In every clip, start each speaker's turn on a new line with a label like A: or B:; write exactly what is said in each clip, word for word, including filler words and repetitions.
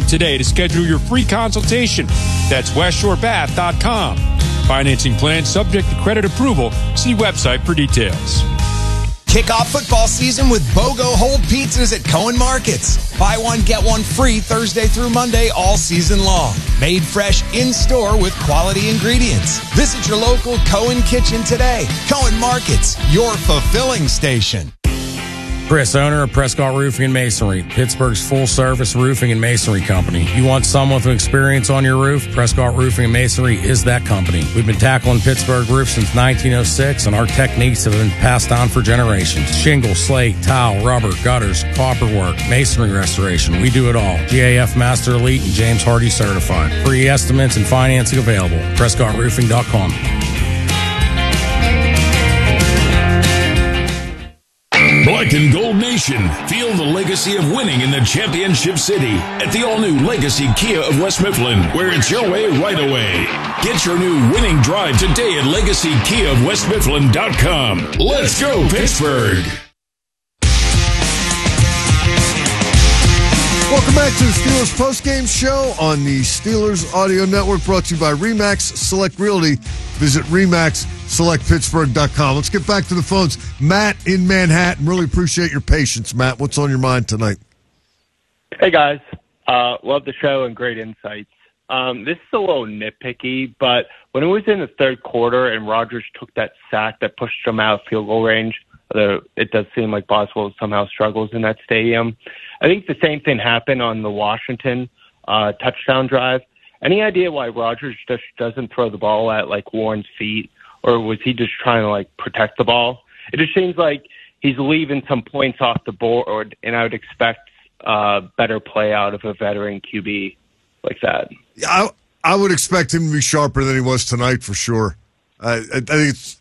A: today to schedule your free consultation. That's west shore bath dot com. Financing plans subject to credit approval. See website for details.
B: Kick off football season with BOGO Hold pizzas at Cohen Markets. Buy one, get one free Thursday through Monday all season long. Made fresh in-store with quality ingredients. Visit your local Cohen Kitchen today. Cohen Markets, your fulfilling station.
C: Chris, owner of Prescott Roofing and Masonry, Pittsburgh's full-service roofing and masonry company. You want someone with experience on your roof? Prescott Roofing and Masonry is that company. We've been tackling Pittsburgh roofs since nineteen oh six, and our techniques have been passed on for generations. Shingle, slate, tile, rubber, gutters, copperwork, masonry restoration. We do it all. G A F Master Elite and James Hardy certified. Free estimates and financing available. Prescott Roofing dot com.
D: Black and Gold Nation, feel the legacy of winning in the championship city at the all-new Legacy Kia of West Mifflin, where it's your way right away. Get your new winning drive today at legacy kia of west mifflin dot com. Let's go, Pittsburgh!
E: Welcome back to the Steelers postgame show on the Steelers Audio Network, brought to you by RE/MAX Select Realty. Visit remax select pittsburgh dot com. Let's get back to the phones. Matt in Manhattan. Really appreciate your patience, Matt. What's on your mind tonight?
F: Hey, guys. Uh, love the show and great insights. Um, this is a little nitpicky, but when it was in the third quarter and Rodgers took that sack that pushed him out of field goal range, although it does seem like Boswell somehow struggles in that stadium, I think the same thing happened on the Washington uh, touchdown drive. Any idea why Rodgers just doesn't throw the ball at, like, Warren's feet? Or was he just trying to, like, protect the ball? It just seems like he's leaving some points off the board, and I would expect uh, better play out of a veteran Q B like that.
E: I, I would expect him to be sharper than he was tonight, for sure. I, I think it's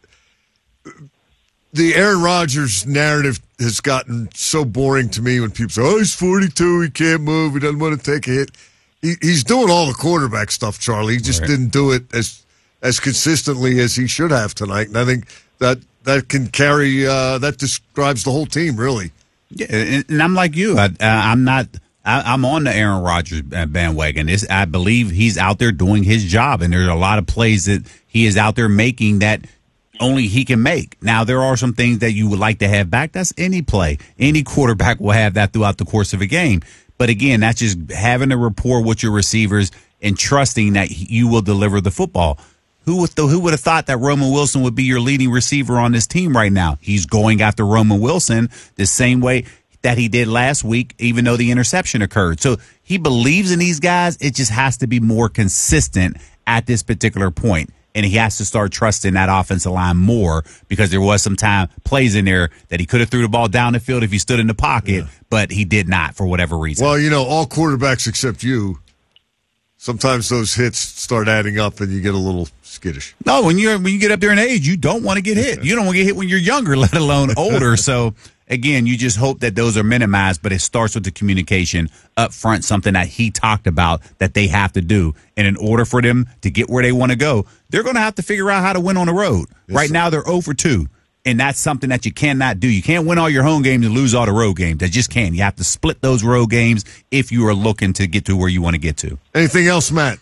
E: the Aaron Rodgers narrative has gotten so boring to me when people say, oh, he's forty-two, he can't move, he doesn't want to take a hit. He, he's doing all the quarterback stuff, Charlie. He just right. didn't do it as as consistently as he should have tonight. And I think that that can carry, uh, that describes the whole team, really.
G: Yeah, and, and I'm like you. I, uh, I'm not, I, I'm on the Aaron Rodgers bandwagon. It's, I believe he's out there doing his job, and there's a lot of plays that he is out there making that only he can make. Now, there are some things that you would like to have back. That's any play. Any quarterback will have that throughout the course of a game. But again, that's just having a rapport with your receivers and trusting that you will deliver the football. Who would, who would have thought that Roman Wilson would be your leading receiver on this team right now? He's going after Roman Wilson the same way that he did last week, even though the interception occurred. So he believes in these guys. It just has to be more consistent at this particular point. And he has to start trusting that offensive line more, because there was some time plays in there that he could have threw the ball down the field if he stood in the pocket, yeah. but he did not for whatever reason.
E: Well, you know, all quarterbacks except you, sometimes those hits start adding up and you get a little skittish.
G: No, when you when you get up there in age, you don't want to get hit. You don't want to get hit when you're younger, let alone older. So, again, you just hope that those are minimized, but it starts with the communication up front, something that he talked about that they have to do. And in order for them to get where they want to go, they're going to have to figure out how to win on the road. Yes, right sir. Now, they're oh for two, and that's something that you cannot do. You can't win all your home games and lose all the road games. That just can't. You have to split those road games if you are looking to get to where you want to get to.
E: Anything else, Matt?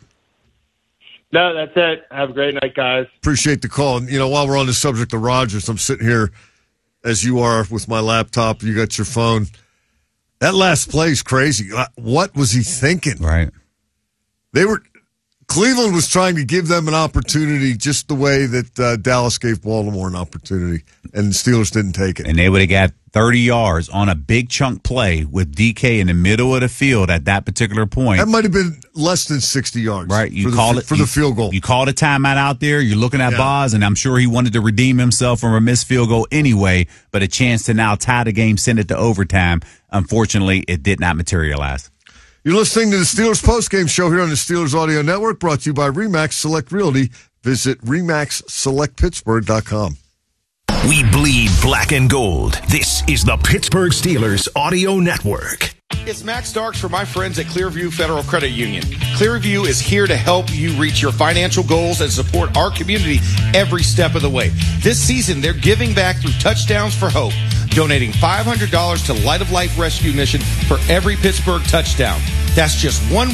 F: No, that's it. Have a great night, guys.
E: Appreciate the call. And, you know, while we're on the subject of Rodgers, I'm sitting here as you are with my laptop. You got your phone. That last play is crazy. What was he thinking?
G: Right.
E: They were Cleveland was trying to give them an opportunity just the way that uh, Dallas gave Baltimore an opportunity, and the Steelers didn't take it.
G: And they would have got thirty yards on a big chunk play with D K in the middle of the field at that particular point.
E: That might have been less than sixty yards.
G: Right. You
E: for
G: call
E: the,
G: it
E: for
G: you,
E: the field goal.
G: You called a timeout out there. You're looking at
E: yeah.
G: Boz, and I'm sure he wanted to redeem himself from a missed field goal anyway, but a chance to now tie the game, send it to overtime. Unfortunately, it did not materialize.
E: You're listening to the Steelers postgame show here on the Steelers Audio Network, brought to you by RE/MAX Select Realty. Visit remax select pittsburgh dot com.
D: We bleed black and gold. This is the Pittsburgh Steelers Audio Network.
H: It's Max Starks for my friends at Clearview Federal Credit Union. Clearview is here to help you reach your financial goals and support our community every step of the way. This season, they're giving back through Touchdowns for Hope, donating five hundred dollars to Light of Life Rescue Mission for every Pittsburgh touchdown. That's just one